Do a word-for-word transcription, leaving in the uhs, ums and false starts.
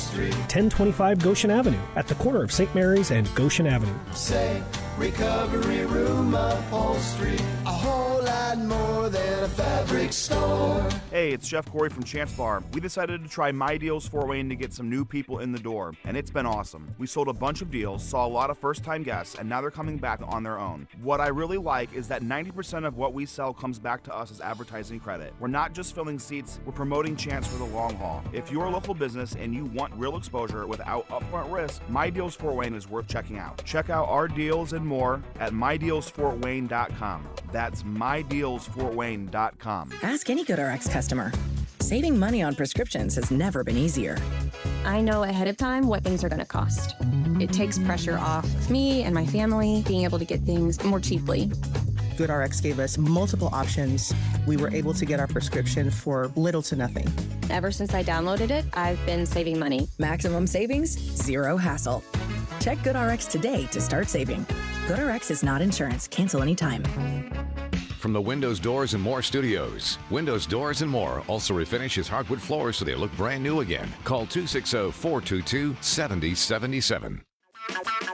Street. ten twenty-five Goshen Avenue at the corner of Saint Mary's and Goshen Avenue. Say, Recovery Room Upholstery, a whole lot more than a fabric store. Hey, it's Jeff Corey from Chance Bar. We decided to try My Deals Fort Wayne to get some new people in the door, and it's been awesome. We sold a bunch of deals, saw a lot of first-time guests, and now they're coming back on their own. What I really like is that ninety percent of what we sell comes back to us as advertising credit. We're not just filling seats, we're promoting Chance for the long haul. If you're a local business and you want real exposure without upfront risk, My Deals Fort Wayne is worth checking out. Check out our deals and more at my deals fort wayne dot com. That's my deals fort wayne dot com. Ask any GoodRx customer. Saving money on prescriptions has never been easier. I know ahead of time what things are going to cost. It takes pressure off of me and my family being able to get things more cheaply. GoodRx gave us multiple options. We were able to get our prescription for little to nothing. Ever since I downloaded it, I've been saving money. Maximum savings, zero hassle. Check GoodRx today to start saving. GoodRx is not insurance. Cancel anytime. From the Windows, Doors, and More studios, Windows, Doors, and More also refinishes hardwood floors so they look brand new again. Call two six zero, four two two, seven zero seven seven.